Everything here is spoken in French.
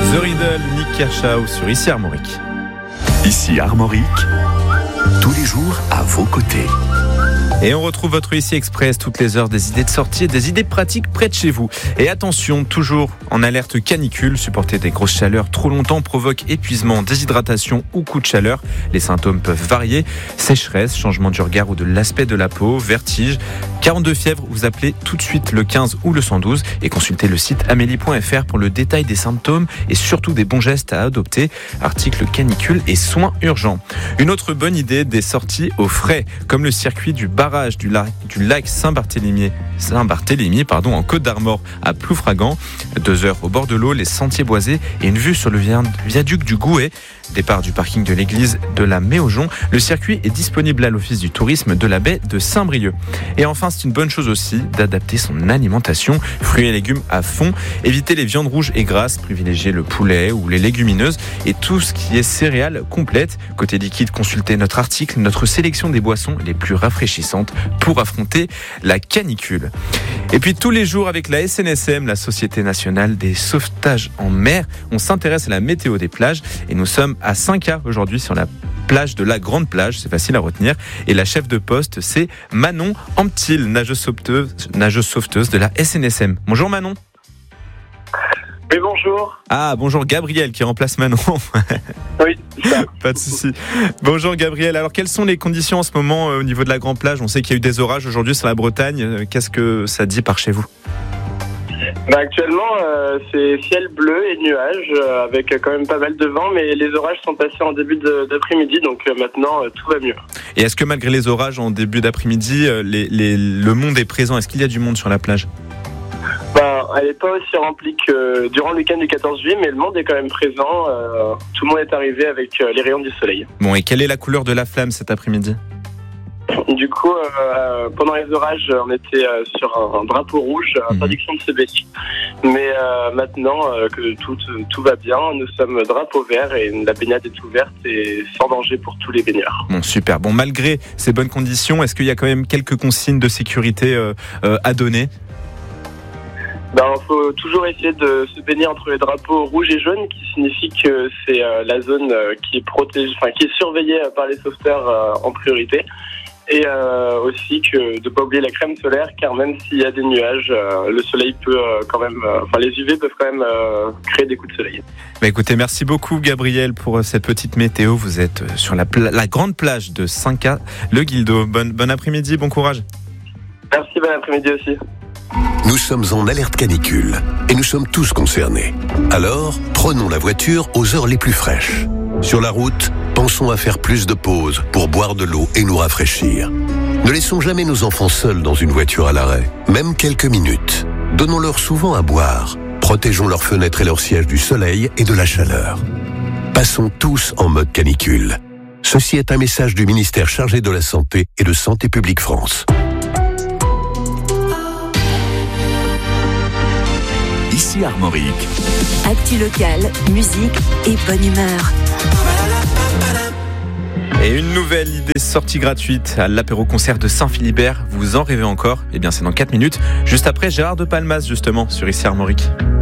The Riddle, Nick Kershaw sur Ici Armorique. Ici Armorique, tous les jours à vos côtés. Et on retrouve votre Ici Express toutes les heures, des idées de sortie et des idées pratiques près de chez vous. Et attention, toujours en alerte canicule, supporter des grosses chaleurs trop longtemps provoque épuisement, déshydratation ou coup de chaleur. Les symptômes peuvent varier, sécheresse, changement du regard ou de l'aspect de la peau, vertige, 42 fièvres, vous appelez tout de suite le 15 ou le 112 et consultez le site amélie.fr pour le détail des symptômes et surtout des bons gestes à adopter. Article canicule et soins urgents. Une autre bonne idée, des sorties au frais, comme le circuit du barrage du lac Saint-Barthélemy en Côte d'Armor à Ploufragan. 2 heures au bord de l'eau, les sentiers boisés et une vue sur le viaduc du Gouet. Départ du parking de l'église de la Méaujon. Le circuit est disponible à l'office du tourisme de la baie de Saint-Brieuc. Et enfin, c'est une bonne chose aussi d'adapter son alimentation. Fruits et légumes à fond. Éviter les viandes rouges et grasses. Privilégier le poulet ou les légumineuses et tout ce qui est céréales complètes. Côté liquide, consultez notre article, notre sélection des boissons les plus rafraîchissantes pour affronter la canicule. Et puis tous les jours avec la SNSM, la Société Nationale des Sauvetages en Mer, on s'intéresse à la météo des plages et nous sommes à 5A aujourd'hui sur la plage de la Grande Plage, c'est facile à retenir. Et la chef de poste, c'est Manon Amptil, nageuse sauveteuse de la SNSM. Bonjour Manon. Oui, bonjour. Ah, bonjour Gabriel qui remplace Manon. Oui, c'est ça. Pas de souci. Bonjour Gabriel. Alors, quelles sont les conditions en ce moment au niveau de la Grande Plage ? On sait qu'il y a eu des orages aujourd'hui sur la Bretagne. Qu'est-ce que ça dit par chez vous ? Actuellement, c'est ciel bleu et nuages, avec quand même pas mal de vent, mais les orages sont passés en début d'après-midi, donc maintenant tout va mieux. Et est-ce que malgré les orages en début d'après-midi, le monde est présent ? Est-ce qu'il y a du monde sur la plage ? Elle n'est pas aussi remplie que durant le week-end du 14 juillet, mais le monde est quand même présent. Tout le monde est arrivé avec les rayons du soleil. Bon, et quelle est la couleur de la flamme cet après-midi ? Du coup, pendant les orages, on était sur un drapeau rouge, interdiction de se baigner. Mais maintenant que tout va bien, nous sommes drapeau vert et la baignade est ouverte et sans danger pour tous les baigneurs. Bon, super. Bon, malgré ces bonnes conditions, est-ce qu'il y a quand même quelques consignes de sécurité à donner ? Il faut toujours essayer de se baigner entre les drapeaux rouge et jaune, qui signifie que c'est la zone qui est protégée, qui est surveillée par les sauveteurs en priorité. Et aussi de ne pas oublier la crème solaire, car même s'il y a des nuages, le soleil peut quand même, les UV peuvent quand même créer des coups de soleil. Écoutez, merci beaucoup Gabriel pour cette petite météo. Vous êtes sur la grande plage de 5A, le Guildo. Bon après-midi, bon courage. Merci, bon après-midi aussi. Nous sommes en alerte canicule et nous sommes tous concernés. Alors, prenons la voiture aux heures les plus fraîches. Sur la route, pensons à faire plus de pauses pour boire de l'eau et nous rafraîchir. Ne laissons jamais nos enfants seuls dans une voiture à l'arrêt, même quelques minutes. Donnons-leur souvent à boire. Protégeons leurs fenêtres et leurs sièges du soleil et de la chaleur. Passons tous en mode canicule. Ceci est un message du ministère chargé de la Santé et de Santé publique France. Ici Armorique. Actu locale, musique et bonne humeur. Et une nouvelle idée sortie gratuite à l'apéro-concert de Saint-Philibert. Vous en rêvez encore ? Eh bien, c'est dans 4 minutes, juste après Gérard de Palmas, justement, sur Ici Armorique.